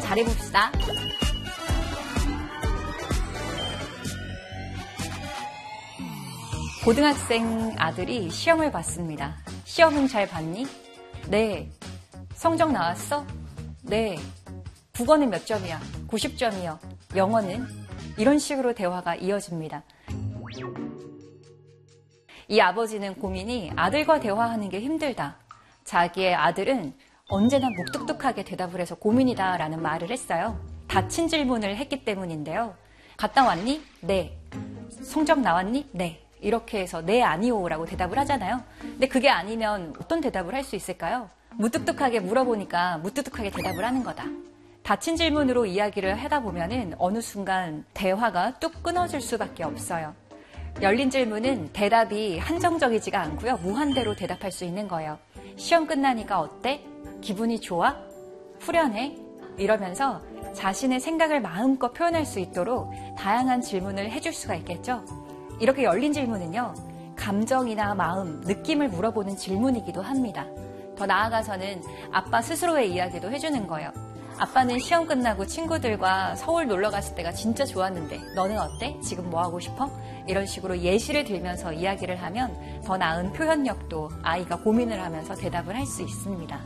잘해봅시다. 고등학생 아들이 시험을 봤습니다. 시험은 잘 봤니? 네. 성적 나왔어? 네. 국어는 몇 점이야? 90점이요. 영어는? 이런 식으로 대화가 이어집니다. 이 아버지는 고민이 아들과 대화하는 게 힘들다. 자기의 아들은 언제나 묵뚝뚝하게 대답을 해서 고민이다라는 말을 했어요. 닫힌 질문을 했기 때문인데요. 갔다 왔니? 네. 성적 나왔니? 네. 이렇게 해서 네, 아니오라고 대답을 하잖아요. 근데 그게 아니면 어떤 대답을 할 수 있을까요? 무뚝뚝하게 물어보니까 무뚝뚝하게 대답을 하는 거다. 닫힌 질문으로 이야기를 하다 보면은 어느 순간 대화가 뚝 끊어질 수밖에 없어요. 열린 질문은 대답이 한정적이지가 않고요. 무한대로 대답할 수 있는 거예요. 시험 끝나니까 어때? 기분이 좋아? 후련해? 이러면서 자신의 생각을 마음껏 표현할 수 있도록 다양한 질문을 해줄 수가 있겠죠. 이렇게 열린 질문은요, 감정이나 마음, 느낌을 물어보는 질문이기도 합니다. 더 나아가서는 아빠 스스로의 이야기도 해주는 거예요. 아빠는 시험 끝나고 친구들과 서울 놀러 갔을 때가 진짜 좋았는데 너는 어때? 지금 뭐 하고 싶어? 이런 식으로 예시를 들면서 이야기를 하면 더 나은 표현력도 아이가 고민을 하면서 대답을 할 수 있습니다.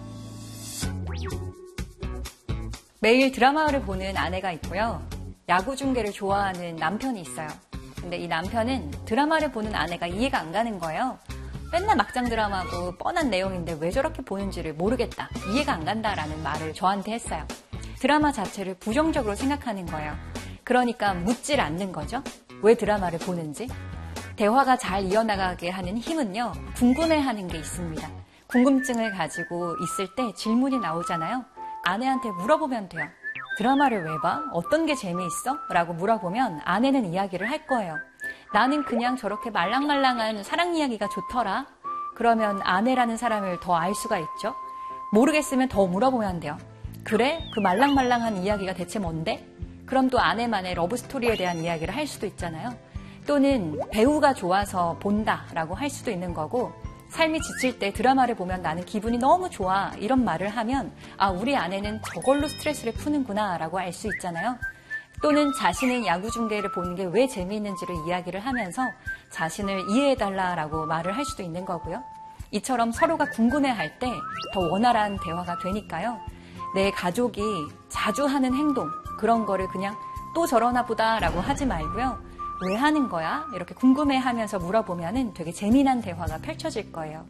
매일 드라마를 보는 아내가 있고요. 야구 중계를 좋아하는 남편이 있어요. 근데 이 남편은 드라마를 보는 아내가 이해가 안 가는 거예요. 맨날 막장 드라마고 뻔한 내용인데 왜 저렇게 보는지를 모르겠다. 이해가 안 간다라는 말을 저한테 했어요. 드라마 자체를 부정적으로 생각하는 거예요. 그러니까 묻질 않는 거죠. 왜 드라마를 보는지. 대화가 잘 이어나가게 하는 힘은요. 궁금해하는 게 있습니다. 궁금증을 가지고 있을 때 질문이 나오잖아요. 아내한테 물어보면 돼요. 드라마를 왜 봐? 어떤 게 재미있어? 라고 물어보면 아내는 이야기를 할 거예요. 나는 그냥 저렇게 말랑말랑한 사랑 이야기가 좋더라. 그러면 아내라는 사람을 더 알 수가 있죠. 모르겠으면 더 물어보면 돼요. 그래? 그 말랑말랑한 이야기가 대체 뭔데? 그럼 또 아내만의 러브스토리에 대한 이야기를 할 수도 있잖아요. 또는 배우가 좋아서 본다라고 할 수도 있는 거고, 삶이 지칠 때 드라마를 보면 나는 기분이 너무 좋아 이런 말을 하면 아, 우리 아내는 저걸로 스트레스를 푸는구나 라고 알 수 있잖아요. 또는 자신은 야구 중계를 보는 게 왜 재미있는지를 이야기를 하면서 자신을 이해해달라라고 말을 할 수도 있는 거고요. 이처럼 서로가 궁금해할 때 더 원활한 대화가 되니까요. 내 가족이 자주 하는 행동, 그런 거를 그냥 또 저러나 보다 라고 하지 말고요. 왜 하는 거야? 이렇게 궁금해하면서 물어보면 되게 재미난 대화가 펼쳐질 거예요.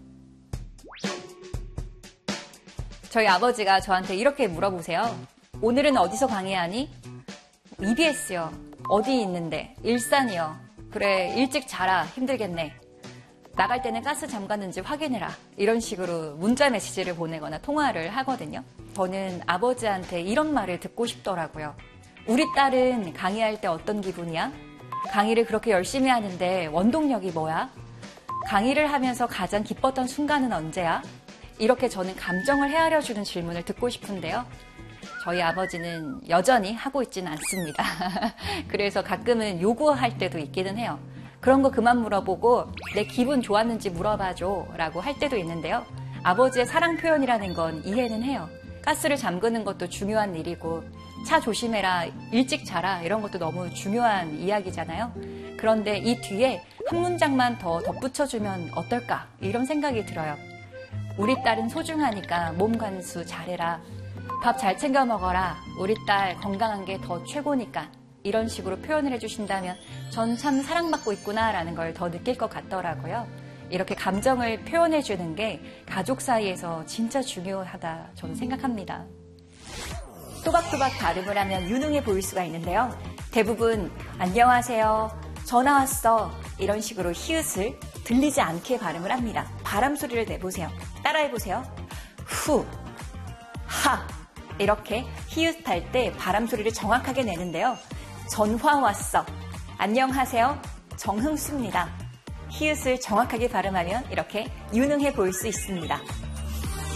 저희 아버지가 저한테 이렇게 물어보세요. 오늘은 어디서 강의하니? EBS요. 어디 있는데? 일산이요. 그래, 일찍 자라. 힘들겠네. 나갈 때는 가스 잠갔는지 확인해라. 이런 식으로 문자 메시지를 보내거나 통화를 하거든요. 저는 아버지한테 이런 말을 듣고 싶더라고요. 우리 딸은 강의할 때 어떤 기분이야? 강의를 그렇게 열심히 하는데 원동력이 뭐야? 강의를 하면서 가장 기뻤던 순간은 언제야? 이렇게 저는 감정을 헤아려주는 질문을 듣고 싶은데요. 저희 아버지는 여전히 하고 있지는 않습니다. 그래서 가끔은 요구할 때도 있기는 해요. 그런 거 그만 물어보고 내 기분 좋았는지 물어봐줘 라고 할 때도 있는데요. 아버지의 사랑 표현이라는 건 이해는 해요. 가스를 잠그는 것도 중요한 일이고 차 조심해라, 일찍 자라 이런 것도 너무 중요한 이야기잖아요. 그런데 이 뒤에 한 문장만 더 덧붙여주면 어떨까 이런 생각이 들어요. 우리 딸은 소중하니까 몸 관수 잘해라. 밥 잘 챙겨 먹어라. 우리 딸 건강한 게 더 최고니까. 이런 식으로 표현을 해주신다면 전 참 사랑받고 있구나라는 걸 더 느낄 것 같더라고요. 이렇게 감정을 표현해주는 게 가족 사이에서 진짜 중요하다 저는 생각합니다. 또박또박 발음을 하면 유능해 보일 수가 있는데요. 대부분 안녕하세요, 전화 왔어 이런 식으로 히읗을 들리지 않게 발음을 합니다. 바람 소리를 내보세요. 따라해보세요. 후, 하 이렇게 히읗 할 때 바람 소리를 정확하게 내는데요. 전화 왔어, 안녕하세요, 정흥수입니다. 히읗을 정확하게 발음하면 이렇게 유능해 보일 수 있습니다.